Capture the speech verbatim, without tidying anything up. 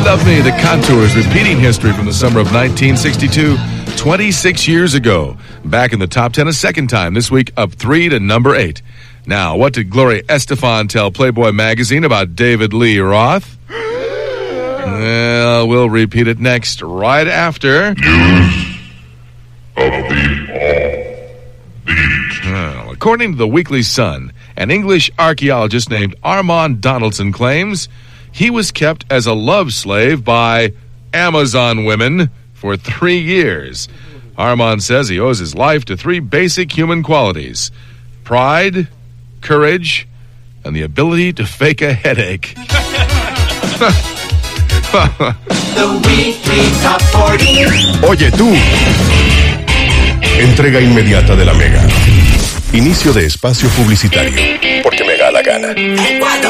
Love Me, The Contours, repeating history from the summer of nineteen sixty-two, twenty-six years ago. Back in the top ten a second time, this week up three to number eight. Now, what did Gloria Estefan tell Playboy magazine about David Lee Roth? Well, we'll repeat it next, right after... News of the All-Beat. Well, according to the Weekly Sun, an English archaeologist named Armand Donaldson claims he was kept as a love slave by Amazon women for three years. Armand says he owes his life to three basic human qualities: pride, courage, and the ability to fake a headache. The Weekly Top forty. Oye tú, entrega inmediata de la Mega. Inicio de espacio publicitario, porque me da la gana.